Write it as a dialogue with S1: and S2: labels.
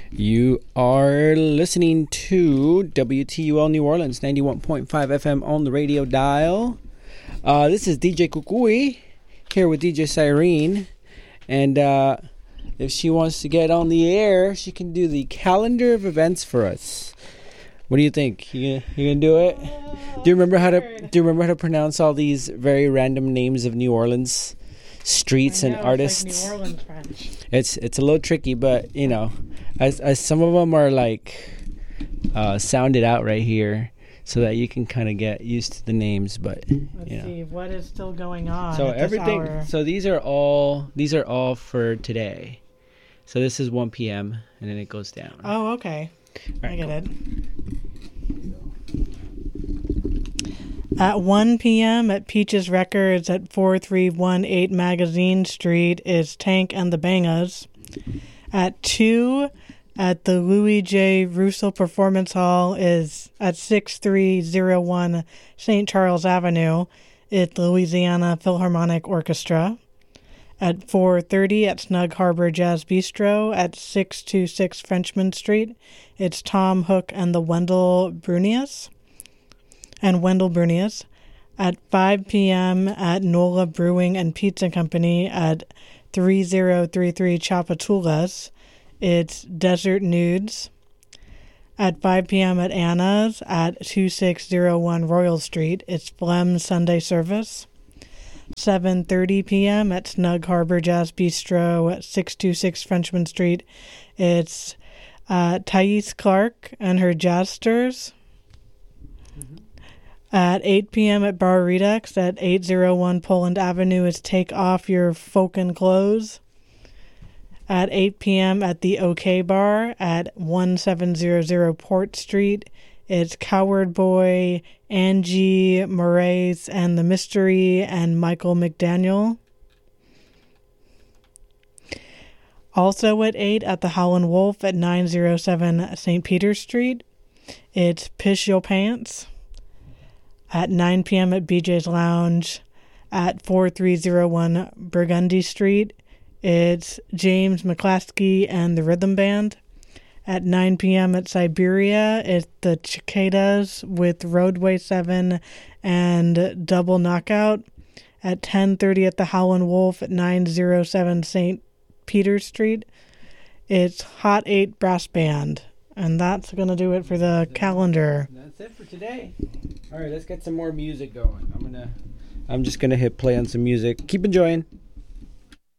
S1: You are listening to WTUL New Orleans, 91.5 FM on the radio dial. This is DJ Kukui here with DJ Cyrene. And if she wants to get on the air, she can do the calendar of events for us. What do you think? You gonna do it? Do you remember how to pronounce all these very random names of New Orleans streets and artists?
S2: It's like New Orleans French.
S1: It's a little tricky, but you know, as some of them are like sounded out right here, so that you can kind of get used to the names. But
S2: let's see what is still going on.
S1: So
S2: at
S1: everything.
S2: This hour.
S1: So these are all for today. So this is 1 p.m. and then it goes down.
S2: Oh, okay.
S1: Right,
S2: I get
S1: cool.
S2: it. At 1 p.m. at Peaches Records at 4318 Magazine Street is Tank and the Bangas. At 2 at the Louis J. Russell Performance Hall is at 6301 St. Charles Avenue. It's Louisiana Philharmonic Orchestra. At 4:30 at Snug Harbor Jazz Bistro at 626 Frenchman Street, it's Tom Hook and the Wendell Brunius. At 5 p.m. at Nola Brewing and Pizza Company at 3033 Chapatulas, it's Desert Nudes. At 5 p.m. at Anna's at 2601 Royal Street, it's Phlegm Sunday Service. 7:30 p.m. at Snug Harbor Jazz Bistro at 626 Frenchman Street, it's Thais Clark and her Jazzsters. At 8 p.m. at Bar Redux at 801 Poland Avenue is Take Off Your Folkin' Clothes. At 8 p.m. at the OK Bar at 1700 Port Street, it's Coward Boy, Angie Moraes and the Mystery and Michael McDaniel. Also at 8 at the Howlin' Wolf at 907 St. Peter Street, it's Piss Your Pants. At 9 p.m. at BJ's Lounge at 4301 Burgundy Street, it's James McClaskey and the Rhythm Band. At 9 p.m. at Siberia, it's the Cicadas with Roadway 7 and Double Knockout. At 10:30 at the Howlin' Wolf at 907 St. Peter Street, it's Hot 8 Brass Band. And that's going to do it for the calendar.
S1: That's it for today. All right, let's get some more music going. I'm just gonna hit play on some music. Keep enjoying.